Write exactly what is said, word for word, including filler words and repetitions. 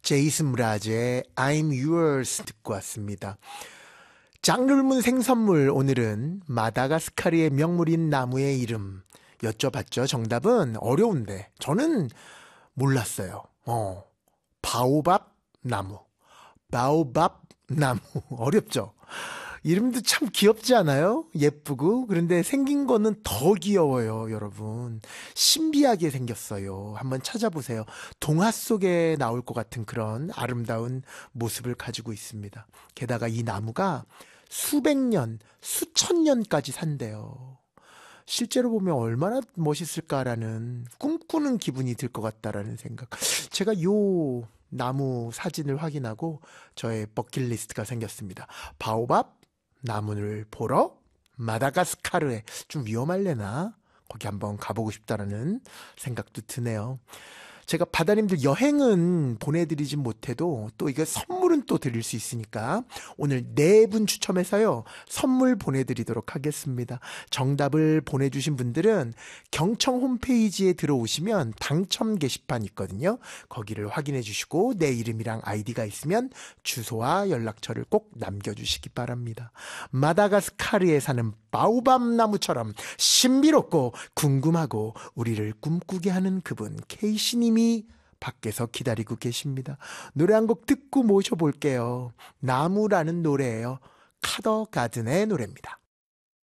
제이슨 브라즈의 I'm Yours 듣고 왔습니다. 장르문 생선물, 오늘은 마다가스카르의 명물인 나무의 이름 여쭤봤죠. 정답은 어려운데 저는 몰랐어요. 어, 바오밥 나무. 바오밥 나무. 어렵죠? 이름도 참 귀엽지 않아요? 예쁘고. 그런데 생긴 거는 더 귀여워요, 여러분. 신비하게 생겼어요. 한번 찾아보세요. 동화 속에 나올 것 같은 그런 아름다운 모습을 가지고 있습니다. 게다가 이 나무가 수백 년, 수천 년까지 산대요. 실제로 보면 얼마나 멋있을까라는 꿈꾸는 기분이 들 것 같다라는 생각. 제가 요 나무 사진을 확인하고 저의 버킷리스트가 생겼습니다. 바오밥 나무를 보러 마다가스카르에, 좀 위험할래나? 거기 한번 가보고 싶다라는 생각도 드네요. 제가 바다님들 여행은 보내드리진 못해도 또 이거 선물은 또 드릴 수 있으니까 오늘 네 분 추첨해서요 선물 보내드리도록 하겠습니다. 정답을 보내주신 분들은 경청 홈페이지에 들어오시면 당첨 게시판 있거든요. 거기를 확인해 주시고 내 이름이랑 아이디가 있으면 주소와 연락처를 꼭 남겨주시기 바랍니다. 마다가스카르에 사는 바오밥 나무처럼 신비롭고 궁금하고 우리를 꿈꾸게 하는 그분 케이씨님이 밖에서 기다리고 계십니다. 노래 한 곡 듣고 모셔볼게요. 나무라는 노래예요. 카더 가든의 노래입니다.